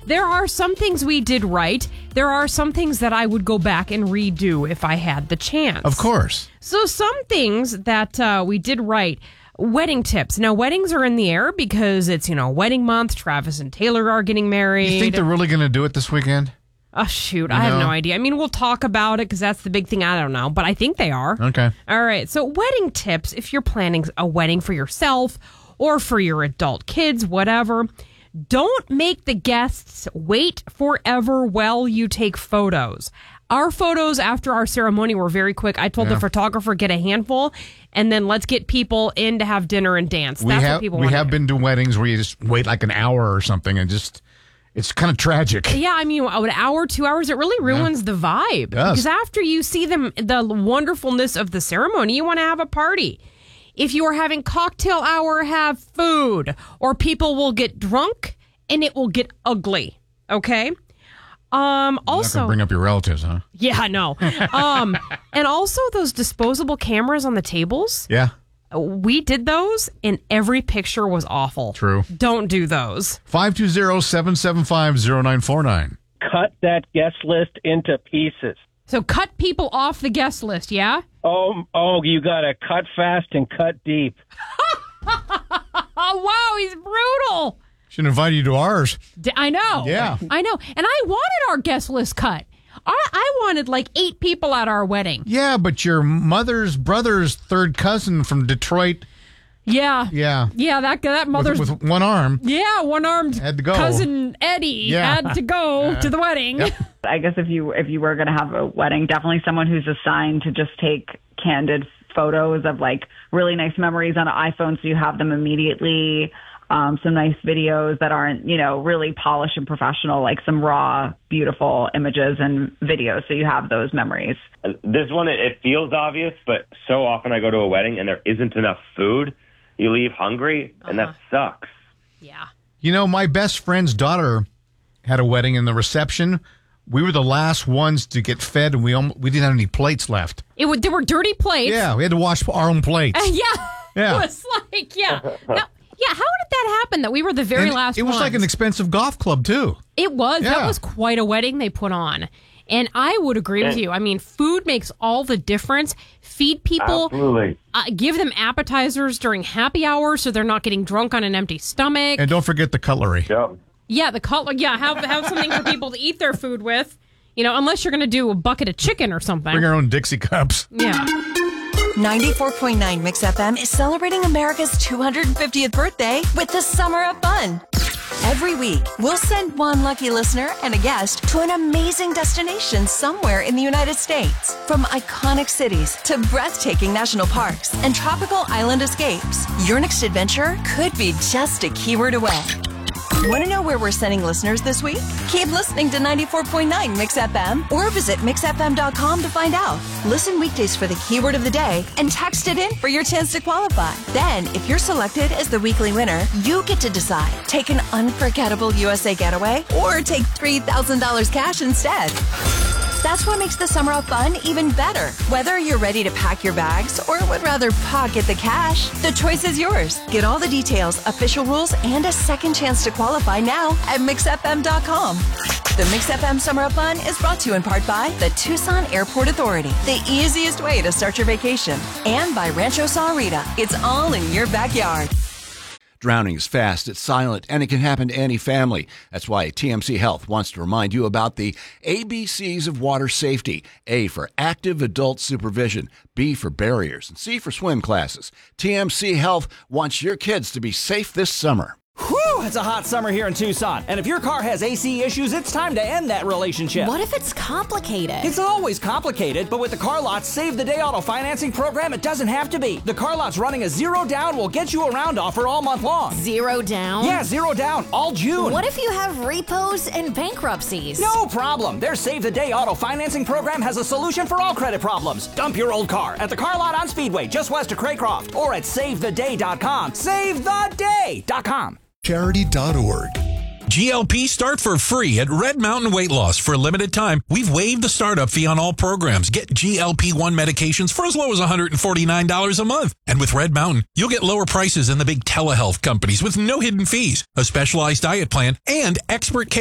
there are some things we did right. There are some things that I would go back and redo if I had the chance. Of course. So some things that we did right. Wedding tips. Now, weddings are in the air because it's, wedding month. Travis and Taylor are getting married. You think they're really going to do it this weekend? Oh, shoot. I have no idea. I mean, we'll talk about it because that's the big thing. I don't know, but I think they are. Okay. All right. So wedding tips, if you're planning a wedding for yourself or for your adult kids, whatever, don't make the guests wait forever while you take photos. Our photos after our ceremony were very quick. I told the photographer, get a handful, and then let's get people in to have dinner and dance. That's what people want. We have been to weddings where you just wait like an hour or something and just... It's kind of tragic. Yeah, I mean, an hour, 2 hours, it really ruins the vibe. Because after you see the wonderfulness of the ceremony, you want to have a party. If you are having cocktail hour, have food. Or people will get drunk and it will get ugly. Okay? Also, you're not gonna bring up your relatives, huh? Yeah, no. And also those disposable cameras on the tables. Yeah. We did those, and every picture was awful. True. Don't do those. 520-775-0949. Cut that guest list into pieces. So cut people off the guest list, yeah? Oh, you got to cut fast and cut deep. Oh, wow, he's brutal. Should invite you to ours. I know. Yeah. I know. And I wanted our guest list cut. I wanted like 8 people at our wedding. Yeah, but your mother's brother's third cousin from Detroit. Yeah. Yeah. Yeah, that mother's... With one arm. Yeah, one-armed had to go. Cousin Eddie had to go to the wedding. Yep. I guess if you were going to have a wedding, definitely someone who's assigned to just take candid photos of like really nice memories on an iPhone so you have them immediately. Some nice videos that aren't, really polished and professional, like some raw, beautiful images and videos. So you have those memories. This one, it feels obvious, but so often I go to a wedding and there isn't enough food. You leave hungry, and that sucks. Yeah. My best friend's daughter had a wedding, and the reception, we were the last ones to get fed, and we didn't have any plates left. There were dirty plates. Yeah, we had to wash our own plates. Yeah. It was like, how did that happen that we were the very last It was ones? like an expensive golf club, too. It was. Yeah. That was quite a wedding they put on. And I would agree with you. I mean, food makes all the difference. Feed people. Absolutely. Give them appetizers during happy hour so they're not getting drunk on an empty stomach. And don't forget the cutlery. Yep. Yeah, the cutlery. Yeah, have something for people to eat their food with. Unless you're going to do a bucket of chicken or something. Bring our own Dixie cups. Yeah. 94.9 Mix FM is celebrating America's 250th birthday with the Summer of Fun. Every week, we'll send one lucky listener and a guest to an amazing destination somewhere in the United States. From iconic cities to breathtaking national parks and tropical island escapes, your next adventure could be just a keyword away. Want to know where we're sending listeners this week? Keep listening to 94.9 Mix FM or visit mixfm.com to find out. Listen weekdays for the keyword of the day and text it in for your chance to qualify. Then, if you're selected as the weekly winner, you get to decide. Take an unforgettable USA getaway or take $3,000 cash instead. That's what makes the Summer of Fun even better. Whether you're ready to pack your bags or would rather pocket the cash, the choice is yours. Get all the details, official rules, and a second chance to qualify now at mixfm.com. The Mix FM Summer of Fun is brought to you in part by the Tucson Airport Authority, the easiest way to start your vacation, and by Rancho Sal Rita. It's all in your backyard. Drowning is fast, it's silent, and it can happen to any family. That's why TMC Health wants to remind you about the ABCs of water safety. A for active adult supervision, B for barriers, and C for swim classes. TMC Health wants your kids to be safe this summer. Whew, it's a hot summer here in Tucson. And if your car has AC issues, it's time to end that relationship. What if it's complicated? It's always complicated, but with the Car Lot's Save the Day auto financing program, it doesn't have to be. The Car Lot's running a zero down will get you around offer all month long. Zero down? Yeah, zero down, all June. What if you have repos and bankruptcies? No problem. Their Save the Day auto financing program has a solution for all credit problems. Dump your old car at the Car Lot on Speedway, just west of Craycroft, or at SaveTheDay.com. SaveTheDay.com. Charity.org. GLP start for free at Red Mountain Weight Loss. For a limited time, we've waived the startup fee on all programs. Get GLP-1 medications for as low as $149 a month. And with Red Mountain, you'll get lower prices than the big telehealth companies with no hidden fees, a specialized diet plan, and expert care.